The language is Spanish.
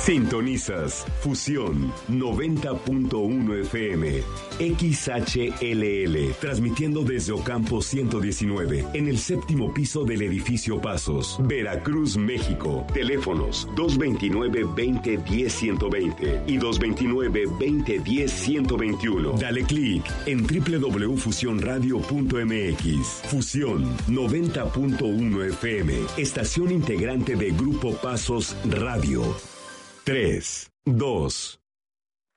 Sintonizas Fusión 90.1 FM, XHLL, transmitiendo desde Ocampo 119, en el séptimo piso del edificio Pasos, Veracruz, México. Teléfonos 229-2010-120 y 229-2010-121. Dale clic en www.fusionradio.mx. Fusión 90.1 FM, estación integrante de Grupo Pasos Radio. 3, 2,